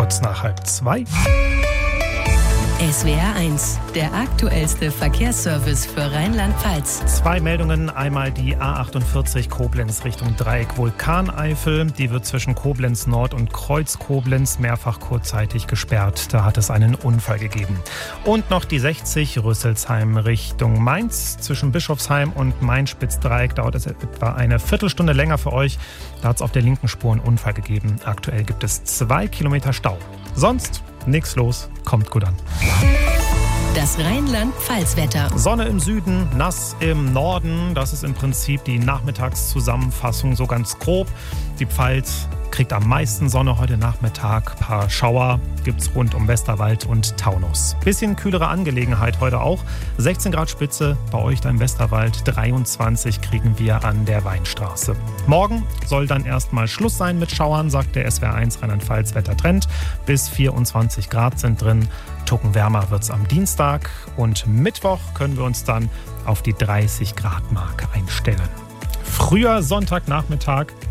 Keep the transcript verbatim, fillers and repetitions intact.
kurz nach halb zwei. S W R eins, der aktuellste Verkehrsservice für Rheinland-Pfalz. Zwei Meldungen. Einmal die A achtundvierzig Koblenz Richtung Dreieck Vulkaneifel. Die wird zwischen Koblenz Nord und Kreuz Koblenz mehrfach kurzzeitig gesperrt. Da hat es einen Unfall gegeben. Und noch die sechzig Rüsselsheim Richtung Mainz. Zwischen Bischofsheim und Main-Spitz-Dreieck dauert es etwa eine Viertelstunde länger für euch. Da hat es auf der linken Spur einen Unfall gegeben. Aktuell gibt es zwei Kilometer Stau. Sonst nichts los, kommt gut an. Das Rheinland-Pfalz-Wetter. Sonne im Süden, nass im Norden. Das ist im Prinzip die Nachmittagszusammenfassung so ganz grob. Die Pfalz kriegt am meisten Sonne heute Nachmittag. Ein paar Schauer gibt's rund um Westerwald und Taunus. Bisschen kühlere Angelegenheit heute auch. sechzehn Grad Spitze bei euch da im Westerwald. dreiundzwanzig kriegen wir an der Weinstraße. Morgen soll dann erstmal Schluss sein mit Schauern, sagt der S W R eins Rheinland-Pfalz Wettertrend. Bis vierundzwanzig Grad sind drin. Tucken wärmer wird's am Dienstag. Und Mittwoch können wir uns dann auf die dreißig Grad Marke einstellen. Früher Sonntagnachmittag